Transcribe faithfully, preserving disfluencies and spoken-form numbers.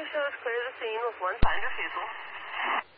shows clear the scene with one finder vehicle.